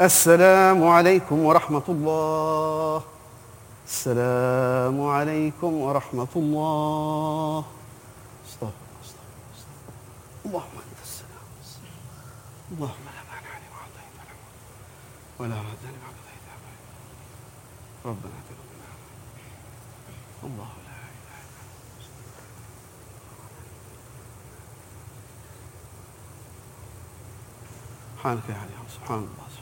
السلام عليكم ورحمة الله. السلام عليكم ورحمة الله. استغفر اللهم أنت السلام. اللهم لا مانع لما أعطيت ولا رد لما قضيت. ربنا تقبل الله لا إله إلا أنت. سبحانك يا علي، سبحان الله.